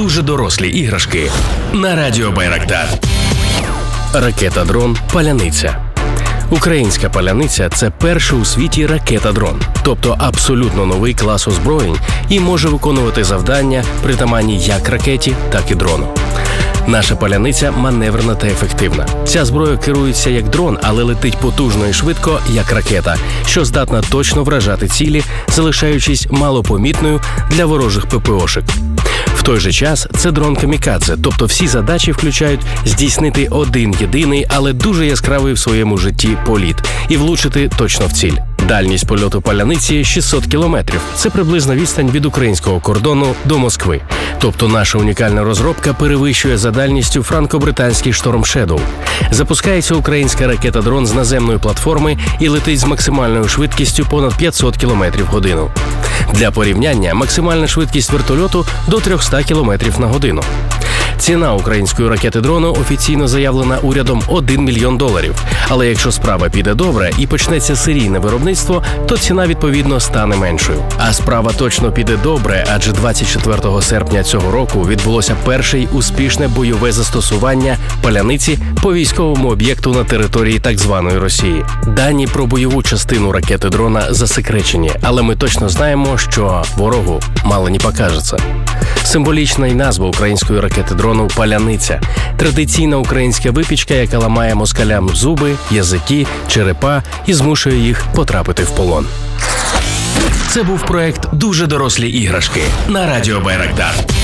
дуже дорослі іграшки на Радіо Байрактар. Ракета-дрон «Паляниця». Українська «Паляниця» – це перший у світі ракета-дрон, тобто абсолютно новий клас озброєнь і може виконувати завдання, притаманні як ракеті, так і дрону. Наша «Паляниця» маневрена та ефективна. Ця зброя керується як дрон, але летить потужно і швидко, як ракета, що здатна точно вражати цілі, залишаючись малопомітною для ворожих ППОшек. В той же час це дрон камікадзе, тобто всі задачі включають здійснити один єдиний, але дуже яскравий в своєму житті політ і влучити точно в ціль. Дальність польоту «Паляниці» – 600 кілометрів. Це приблизна відстань від українського кордону до Москви. Тобто наша унікальна розробка перевищує за дальністю франко-британський «Шторм Shadow». Запускається українська ракета-дрон з наземної платформи і летить з максимальною швидкістю понад 500 км в годину. Для порівняння, максимальна швидкість вертольоту – до 300 км на годину. Ціна української ракети-дрону офіційно заявлена урядом $1 мільйон. Але якщо справа піде добре і почнеться серійне виробництво, то ціна, відповідно, стане меншою. А справа точно піде добре, адже 24 серпня цього року відбулося перше успішне бойове застосування «Паляниці» по військовому об'єкту на території так званої Росії. Дані про бойову частину ракети-дрона засекречені, але ми точно знаємо, що ворогу мало не покажеться. Символічна й назва української ракети-дрону «Паляниця» – традиційна українська випічка, яка ламає москалям зуби, язики, черепа і змушує їх потрапити в полон. Це був проект «Дуже дорослі іграшки» на Радіо Байрактар.